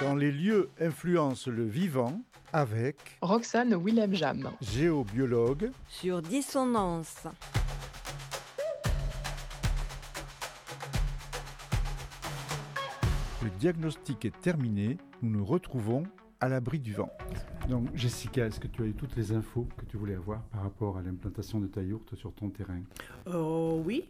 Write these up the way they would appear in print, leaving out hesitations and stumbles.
Quand les lieux influencent le vivant, avec Roxane Willem-Jam, géobiologue, sur Dissonance. Le diagnostic est terminé, nous nous retrouvons à l'abri du vent. Donc Jessica, est-ce que tu as eu toutes les infos que tu voulais avoir par rapport à l'implantation de ta yourte sur ton terrain ? Oui.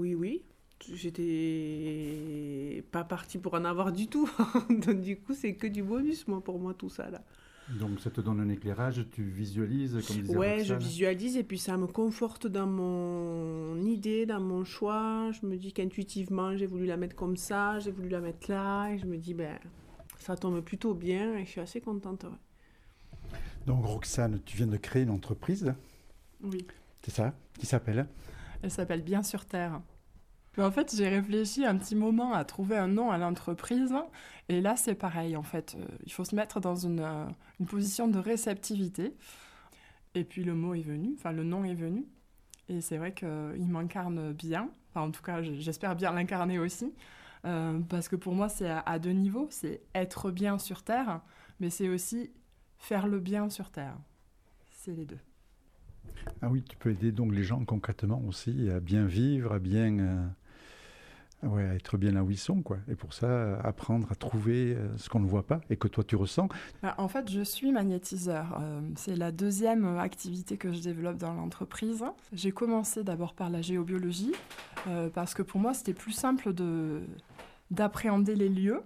J'étais pas partie pour en avoir du tout. Donc du coup, c'est que du bonus, pour moi, tout ça, là. Donc ça te donne un éclairage, tu visualises, comme disait Ouais, Roxane. je visualise et puis ça me conforte dans mon idée, dans mon choix. Je me dis qu'intuitivement, j'ai voulu la mettre comme ça, j'ai voulu la mettre là. Et je me dis, ça tombe plutôt bien et je suis assez contente. Ouais. Donc Roxane, tu viens de créer une entreprise, Oui. c'est ça, qui s'appelle ? Elle s'appelle Bien sur Terre. Mais en fait, j'ai réfléchi un petit moment à trouver un nom à l'entreprise. Et là, c'est pareil, en fait. Il faut se mettre dans une position de réceptivité. Et puis le nom est venu. Et c'est vrai qu'il m'incarne bien. Enfin, en tout cas, j'espère bien l'incarner aussi. Parce que pour moi, c'est à deux niveaux. C'est être bien sur Terre, mais c'est aussi faire le bien sur Terre. C'est les deux. Ah oui, tu peux aider donc les gens concrètement aussi à bien vivre, à bien... à être bien là où ils sont, quoi. Et pour ça, apprendre à trouver ce qu'on ne voit pas et que toi tu ressens. En fait, je suis magnétiseur. C'est la deuxième activité que je développe dans l'entreprise. J'ai commencé d'abord par la géobiologie, parce que pour moi, c'était plus simple d'appréhender les lieux.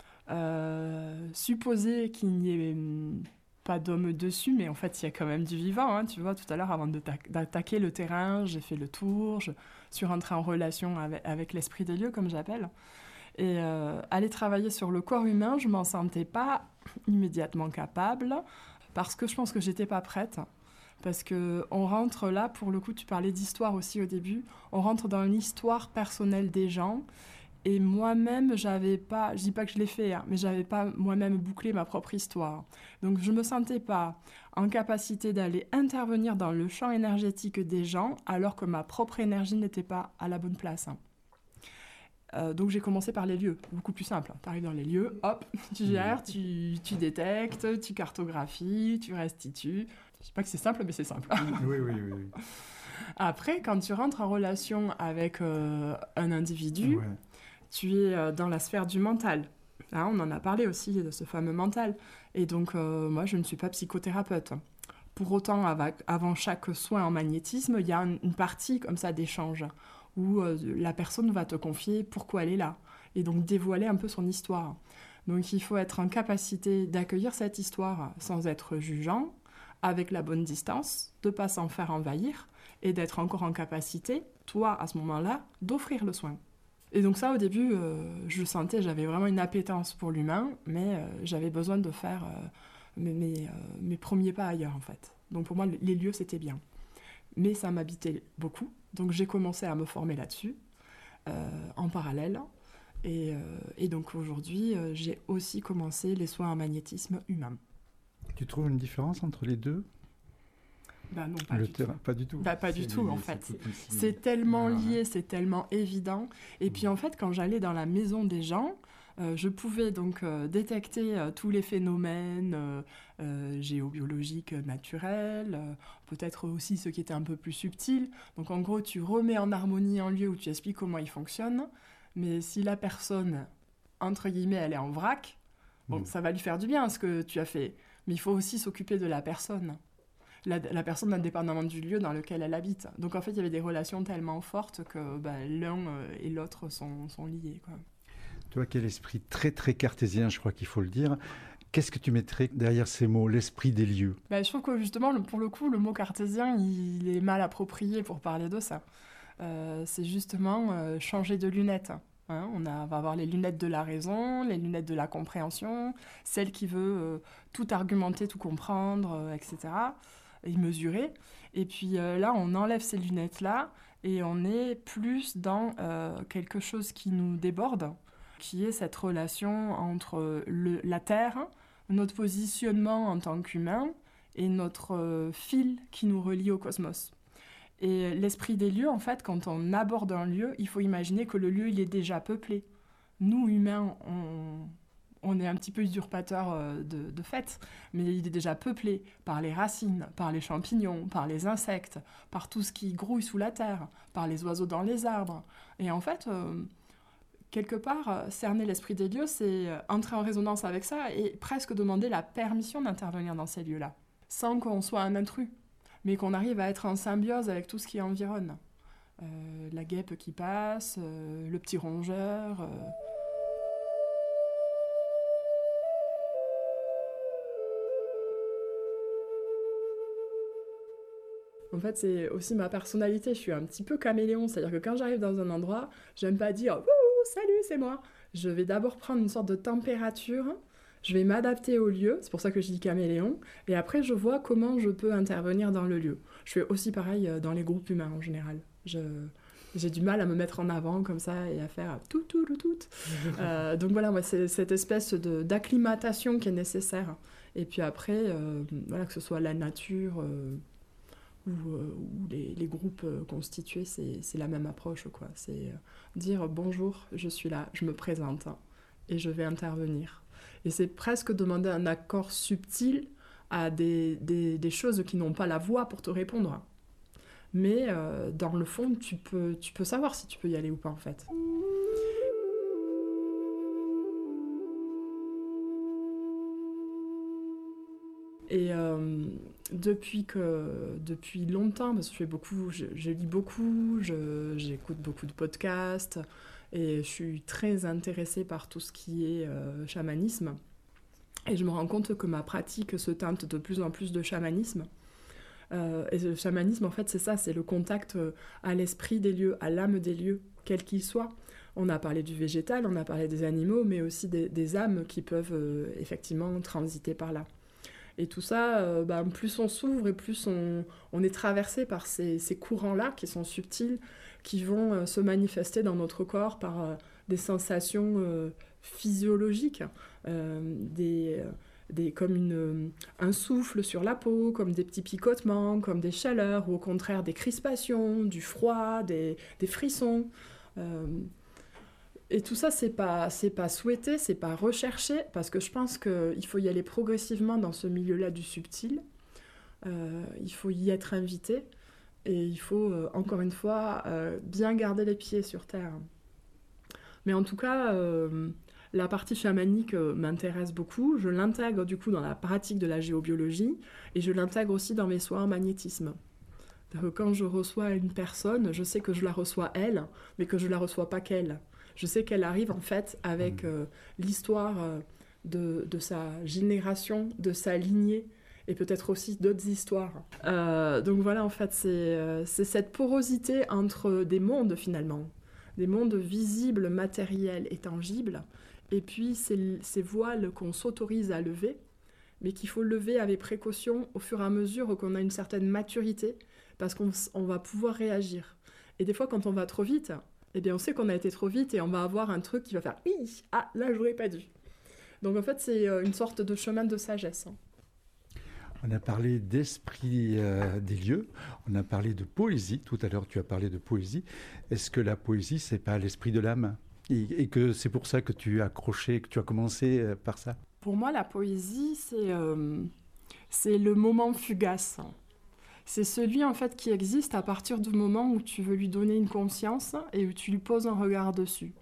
Supposer qu'il n'y ait pas d'homme dessus, mais en fait, il y a quand même du vivant. Hein. Tu vois, tout à l'heure, avant d'attaquer le terrain, j'ai fait le tour, je suis rentrée en relation avec l'esprit des lieux, comme j'appelle. Et aller travailler sur le corps humain, je ne m'en sentais pas immédiatement capable, parce que je pense que je n'étais pas prête. Parce qu'on rentre là, pour le coup, tu parlais d'histoire aussi au début, on rentre dans l'histoire personnelle des gens. Et moi-même, j'avais pas, je dis pas que je l'ai fait, mais j'avais pas moi-même bouclé ma propre histoire. Donc je me sentais pas en capacité d'aller intervenir dans le champ énergétique des gens, alors que ma propre énergie n'était pas à la bonne place. Donc j'ai commencé par les lieux, beaucoup plus simple. Tu arrives dans les lieux, hop, tu gères, tu détectes, tu cartographies, tu restitues. Je dis pas que c'est simple, mais c'est simple. Oui. Après, quand tu rentres en relation avec un individu, Ouais. tu es dans la sphère du mental. Hein, on en a parlé aussi de ce fameux mental. Et donc, moi, je ne suis pas psychothérapeute. Pour autant, avant chaque soin en magnétisme, il y a une partie comme ça d'échange où la personne va te confier pourquoi elle est là et donc dévoiler un peu son histoire. Donc, il faut être en capacité d'accueillir cette histoire sans être jugeant, avec la bonne distance, de ne pas s'en faire envahir et d'être encore en capacité, toi, à ce moment-là, d'offrir le soin. Et donc ça, au début, je sentais, j'avais vraiment une appétence pour l'humain, mais j'avais besoin de faire mes premiers pas ailleurs, en fait. Donc pour moi, les lieux, c'était bien. Mais ça m'habitait beaucoup, donc j'ai commencé à me former là-dessus, en parallèle. Et donc aujourd'hui, j'ai aussi commencé les soins en magnétisme humain. Tu trouves une différence entre les deux ? Non, pas le du terrain, tout. pas du tout. Pas du tout, lié, en fait. tout ici. C'est tellement Ah, lié, c'est tellement évident. Et puis, en fait, quand j'allais dans la maison des gens, je pouvais donc détecter tous les phénomènes géobiologiques naturels, peut-être aussi ceux qui étaient un peu plus subtils. Donc, en gros, tu remets en harmonie un lieu où tu expliques comment il fonctionne. Mais si la personne, entre guillemets, elle est en vrac, ça va lui faire du bien ce que tu as fait. Mais il faut aussi s'occuper de la personne. La personne indépendamment du lieu dans lequel elle habite. Donc en fait, il y avait des relations tellement fortes que l'un et l'autre sont liés, quoi. Toi qui as l'esprit très très cartésien, je crois qu'il faut le dire, qu'est-ce que tu mettrais derrière ces mots, l'esprit des lieux ? Je trouve que justement, pour le coup, le mot cartésien, il est mal approprié pour parler de ça. C'est justement changer de lunettes. Hein, on va avoir les lunettes de la raison, les lunettes de la compréhension, celle qui veut tout argumenter, tout comprendre, etc., et mesurer. Et puis là, on enlève ces lunettes-là et on est plus dans quelque chose qui nous déborde, qui est cette relation entre la Terre, notre positionnement en tant qu'humain et notre fil qui nous relie au cosmos. Et l'esprit des lieux, en fait, quand on aborde un lieu, il faut imaginer que le lieu, il est déjà peuplé. Nous, humains, on on est un petit peu usurpateur de fait, mais il est déjà peuplé par les racines, par les champignons, par les insectes, par tout ce qui grouille sous la terre, par les oiseaux dans les arbres. Et en fait, quelque part, cerner l'esprit des lieux, c'est entrer en résonance avec ça et presque demander la permission d'intervenir dans ces lieux-là, sans qu'on soit un intrus, mais qu'on arrive à être en symbiose avec tout ce qui environne. La guêpe qui passe, le petit rongeur... En fait, c'est aussi ma personnalité. Je suis un petit peu caméléon. C'est-à-dire que quand j'arrive dans un endroit, j'aime pas dire « Wouh, salut, c'est moi !» Je vais d'abord prendre une sorte de température. Je vais m'adapter au lieu. C'est pour ça que je dis caméléon. Et après, je vois comment je peux intervenir dans le lieu. Je fais aussi pareil dans les groupes humains en général. J'ai du mal à me mettre en avant comme ça et à faire tout. Donc voilà, moi, c'est cette espèce d'acclimatation qui est nécessaire. Et puis après, voilà, que ce soit la nature... ou les groupes constitués, c'est la même approche, quoi. C'est dire bonjour, je suis là, je me présente et je vais intervenir. Et c'est presque demander un accord subtil à des choses qui n'ont pas la voix pour te répondre. Mais dans le fond, tu peux savoir si tu peux y aller ou pas, en fait. Et depuis longtemps, parce que je lis beaucoup, j'écoute beaucoup de podcasts, et je suis très intéressée par tout ce qui est chamanisme. Et je me rends compte que ma pratique se teinte de plus en plus de chamanisme. Et le chamanisme, en fait, c'est ça, c'est le contact à l'esprit des lieux, à l'âme des lieux, quel qu'il soit. On a parlé du végétal, on a parlé des animaux, mais aussi des âmes qui peuvent effectivement transiter par là. Et tout ça, plus on s'ouvre et plus on est traversé par ces courants-là qui sont subtils, qui vont se manifester dans notre corps par des sensations physiologiques, comme un souffle sur la peau, comme des petits picotements, comme des chaleurs, ou au contraire des crispations, du froid, des frissons. Et tout ça, c'est pas souhaité, c'est pas recherché, parce que je pense qu'il faut y aller progressivement dans ce milieu-là du subtil. Il faut y être invité, et il faut, encore une fois, bien garder les pieds sur terre. Mais en tout cas, la partie chamanique m'intéresse beaucoup. Je l'intègre du coup dans la pratique de la géobiologie, et je l'intègre aussi dans mes soins en magnétisme. Quand je reçois une personne, je sais que je la reçois elle, mais que je la reçois pas qu'elle. Je sais qu'elle arrive en fait avec l'histoire de sa génération, de sa lignée, et peut-être aussi d'autres histoires. Donc voilà, en fait, c'est cette porosité entre des mondes finalement, des mondes visibles, matériels et tangibles, et puis ces voiles qu'on s'autorise à lever, mais qu'il faut lever avec précaution au fur et à mesure qu'on a une certaine maturité, parce qu'on va pouvoir réagir. Et des fois, quand on va trop vite, eh bien, on sait qu'on a été trop vite et on va avoir un truc qui va faire « Oui, ah, là, j'aurais pas dû ». Donc, en fait, c'est une sorte de chemin de sagesse. On a parlé d'esprit des lieux, on a parlé de poésie. Tout à l'heure, tu as parlé de poésie. Est-ce que la poésie, c'est pas l'esprit de l'âme ? Et que c'est pour ça que tu as accroché, que tu as commencé par ça ? Pour moi, la poésie, c'est le moment fugace. C'est celui en fait qui existe à partir du moment où tu veux lui donner une conscience et où tu lui poses un regard dessus.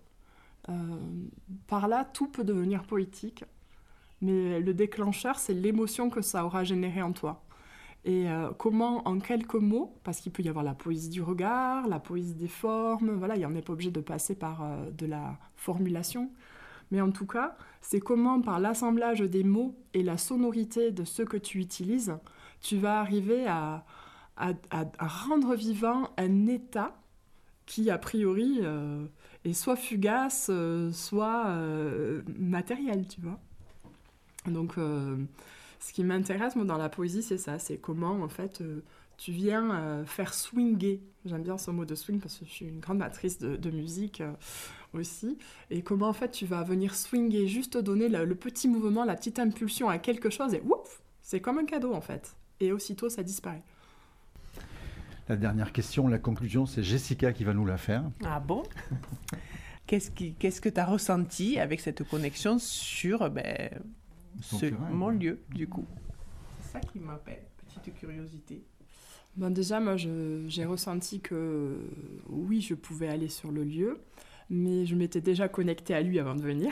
Par là, tout peut devenir poétique, mais le déclencheur, c'est l'émotion que ça aura générée en toi. Et comment, en quelques mots, parce qu'il peut y avoir la poésie du regard, la poésie des formes, voilà, on n'est pas obligé de passer par de la formulation, mais en tout cas, c'est comment, par l'assemblage des mots et la sonorité de ceux que tu utilises, tu vas arriver à rendre vivant un état qui, a priori, est soit fugace, soit matériel, tu vois. Donc, ce qui m'intéresse, moi, dans la poésie, c'est ça. C'est comment, en fait, tu viens faire swinger. J'aime bien ce mot de swing parce que je suis une grande matrice de musique aussi. Et comment, en fait, tu vas venir swinger, juste donner le petit mouvement, la petite impulsion à quelque chose et ouf, c'est comme un cadeau, en fait. Et aussitôt, ça disparaît. La dernière question, la conclusion, c'est Jessica qui va nous la faire. Ah bon ? qu'est-ce que tu as ressenti avec cette connexion sur mon lieu, du coup? C'est ça qui m'appelle, petite curiosité. Déjà, moi, j'ai ressenti que oui, je pouvais aller sur le lieu, mais je m'étais déjà connectée à lui avant de venir.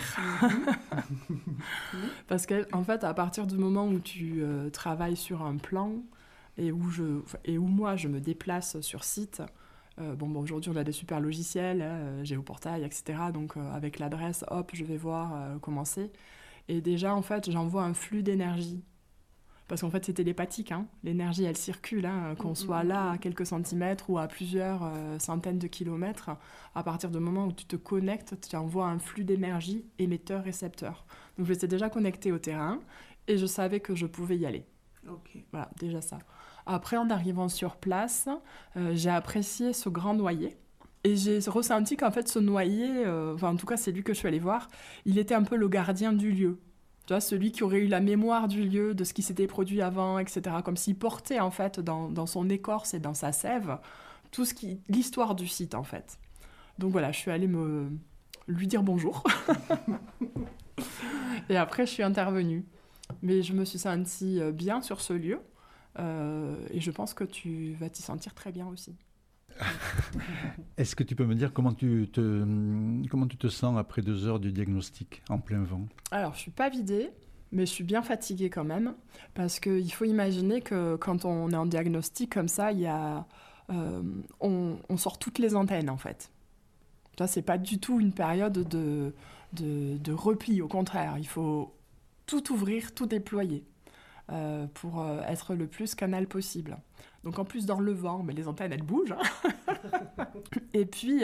Parce qu'en fait, à partir du moment où tu travailles sur un plan et où moi, je me déplace sur site, aujourd'hui, on a des super logiciels, Géoportail, etc. Donc, avec l'adresse, hop, je vais voir comment c'est. Et déjà, en fait, j'envoie un flux d'énergie. Parce qu'en fait, c'est télépathique, hein. L'énergie, elle circule, qu'on soit là à quelques centimètres ou à plusieurs centaines de kilomètres. À partir du moment où tu te connectes, tu envoies un flux d'énergie émetteur-récepteur. Donc, j'étais déjà connectée au terrain et je savais que je pouvais y aller. Ok. Voilà, déjà ça. Après, en arrivant sur place, j'ai apprécié ce grand noyer. Et j'ai ressenti qu'en fait, ce noyer, en tout cas, c'est lui que je suis allée voir, il était un peu le gardien du lieu. Tu vois, celui qui aurait eu la mémoire du lieu, de ce qui s'était produit avant, etc. Comme s'il portait, en fait, dans son écorce et dans sa sève, l'histoire du site, en fait. Donc voilà, je suis allée lui dire bonjour. Et après, je suis intervenue. Mais je me suis sentie bien sur ce lieu. Et je pense que tu vas t'y sentir très bien aussi. Est-ce que tu peux me dire comment tu te sens après 2 heures du diagnostic en plein vent? Alors, je ne suis pas vidée, mais je suis bien fatiguée quand même, parce qu'il faut imaginer que quand on est en diagnostic comme ça, on sort toutes les antennes en fait. Ça, c'est pas du tout une période de repli, au contraire, il faut tout ouvrir, tout déployer. Pour être le plus canal possible. Donc en plus dans le vent, mais les antennes elles bougent. Et puis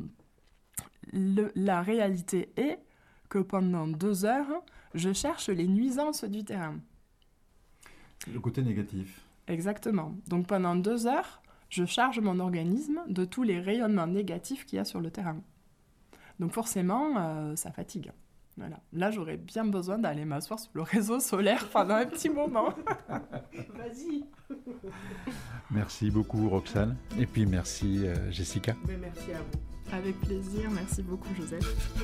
la réalité est que pendant 2 heures, je cherche les nuisances du terrain. Le côté négatif. Exactement. Donc pendant 2 heures, je charge mon organisme de tous les rayonnements négatifs qu'il y a sur le terrain. Donc forcément, ça fatigue. Voilà. Là, j'aurais bien besoin d'aller m'asseoir sur le réseau solaire pendant un petit moment. Vas-y. Merci beaucoup, Roxane. Et puis merci, Jessica. Merci à vous. Avec plaisir. Merci beaucoup, Joseph.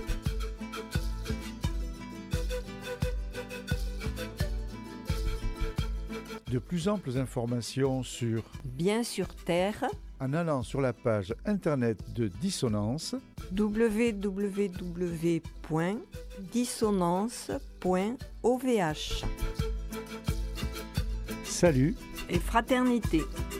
De plus amples informations sur Bien sur Terre, en allant sur la page internet de Dissonance, www.dissonance.ovh. salut Et fraternité.